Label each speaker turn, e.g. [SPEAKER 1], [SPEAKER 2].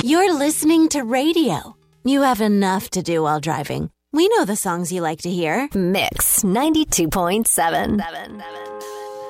[SPEAKER 1] You're listening to radio. You have enough to do while driving. We know the songs you like to hear.
[SPEAKER 2] Mix 92.7.